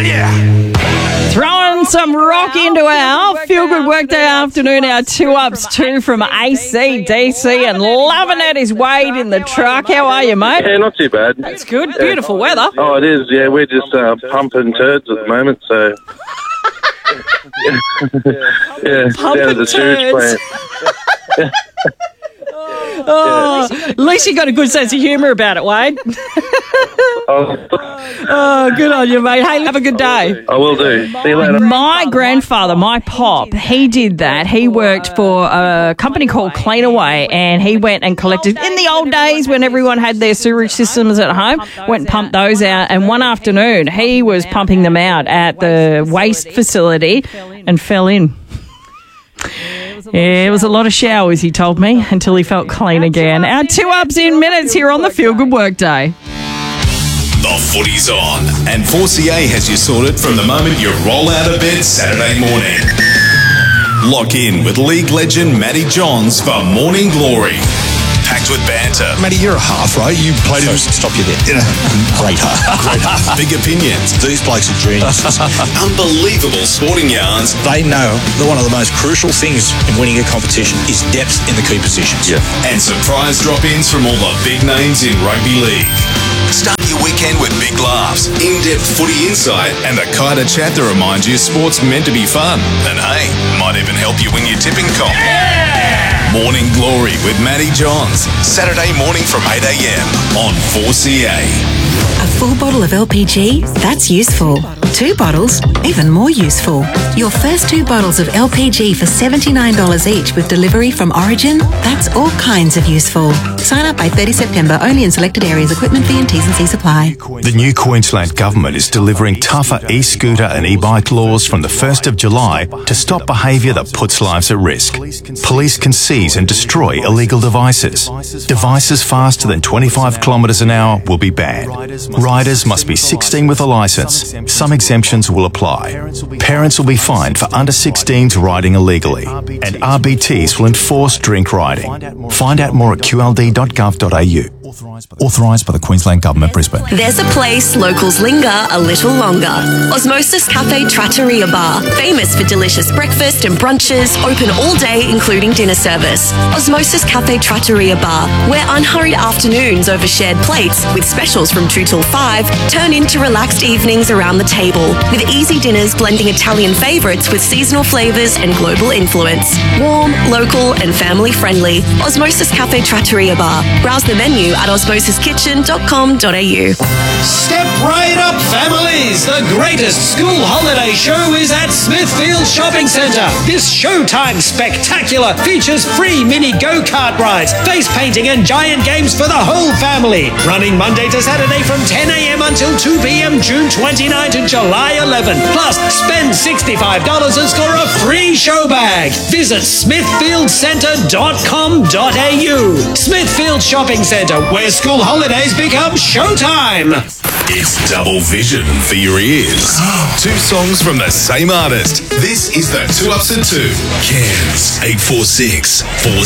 Throwing some rock into our feel-good workday afternoon, our 2-ups, 2 from AC/DC, and loving it is Wade in the truck. How are you, mate? Yeah, not too bad. That's good. Beautiful weather. Oh, it is, yeah. We're just pumping turds at the moment, so... yeah, Pumping down at the sewage turds. plant. Oh, at least you got a good sense of humour about it, Wade. Oh, good on you, mate. Hey, have a good day. I will do. See you later. My grandfather, my pop, he did that. He worked for a company called Cleanaway, and he went and collected, in the old days when everyone had their sewerage systems at home, went and pumped those out. And one afternoon, he was pumping them out at the waste facility and fell in. Yeah, it was a lot of showers, he told me, until he felt clean again. Our 2-ups in minutes here on the Feel Good Workday. The footy's on, and 4CA has you sorted from the moment you roll out of bed Saturday morning. Lock in with league legend Matty Johns for Morning Glory. Packed with banter. Matty, you're a half, right? You played him. Stop you there. Great half. Great half. Big opinions. These blokes are geniuses. Unbelievable sporting yarns. They know that one of the most crucial things in winning a competition is depth in the key positions. Yeah. And surprise drop-ins from all the big names in rugby league. Start your weekend with big laughs, in-depth footy insight, and the kind of chat that reminds you sport's meant to be fun. And hey, might even help you win your tipping comp. Morning Glory with Matty Johns. Saturday morning from 8 a.m. on 4CA. A full bottle of LPG? That's useful. 2 bottles? Even more useful. Your first 2 bottles of LPG for $79 each with delivery from Origin? That's all kinds of useful. Sign up by 30 September only in selected areas. Equipment fee and T's and C's apply. The new Queensland Government is delivering tougher e-scooter and e-bike laws from the 1st of July to stop behaviour that puts lives at risk. Police can seize and destroy illegal devices. Devices faster than 25 kilometres an hour will be banned. Riders must be 16 with a licence. Some exemptions will apply. Parents will be fined for under 16s riding illegally. And RBTs will enforce drink riding. Find out more at qld.gov.au. Authorised by the Queensland Government, Brisbane. There's a place locals linger a little longer. Osmosis Cafe Trattoria Bar, famous for delicious breakfast and brunches, open all day including dinner service. Osmosis Cafe Trattoria Bar, where unhurried afternoons over shared plates with specials from 2 till 5 turn into relaxed evenings around the table, with easy dinners blending Italian favourites with seasonal flavours and global influence. Warm, local and family friendly. Osmosis Cafe Trattoria Bar. Browse the menu at osmosiskitchen.com.au. Step right up, families! The greatest school holiday show is at Smithfield Shopping Centre. This Showtime Spectacular features free mini go-kart rides, face painting and giant games for the whole family. Running Monday to Saturday from 10 a.m. until 2 p.m. June 29 to July 11. Plus, spend $65 and score a free show bag. Visit smithfieldcentre.com.au. Smithfield Shopping Centre, where school holidays become showtime. It's double vision for your ears. 2 songs from the same artist. This is the 2-ups and 2. Cairns 846 4